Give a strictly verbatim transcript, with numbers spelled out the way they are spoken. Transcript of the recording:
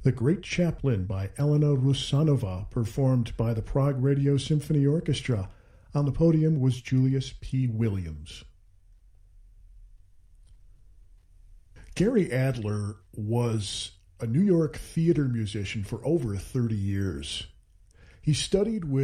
The Great Chaplain by Elena Rusanova, performed by the Prague Radio Symphony Orchestra. On the podium was Julius P. Williams. Gary Adler was a New York theater musician for over thirty years. He studied with